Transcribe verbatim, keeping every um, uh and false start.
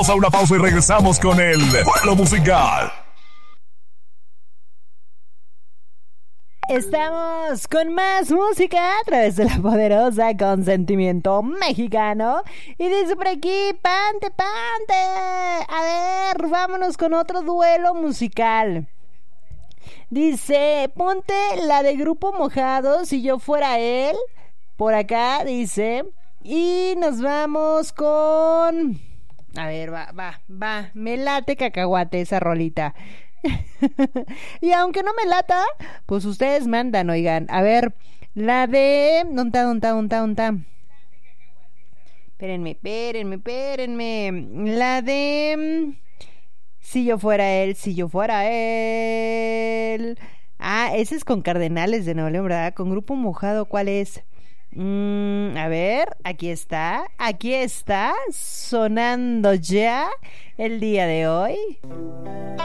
Vamos a una pausa y regresamos con el duelo musical. Estamos con más música a través de la poderosa Consentimiento Mexicano. Y dice por aquí, Pante, Pante. A ver, vámonos con otro duelo musical. Dice, ponte la de Grupo Mojado, Si Yo Fuera Él. Por acá dice. Y nos vamos con... A ver, va, va, va. Me late cacahuate esa rolita. Y aunque no me lata, pues ustedes mandan, oigan. A ver, la de... ¿Dónde está, dónde está, dónde está, dónde está? Espérenme, espérenme, espérenme. La de... Si yo fuera él, si yo fuera él. Ah, ese es con Cardenales de Nuevo León, ¿verdad? Con Grupo Mojado, ¿cuál es? Mm, a ver, aquí está, aquí está, sonando ya el día de hoy.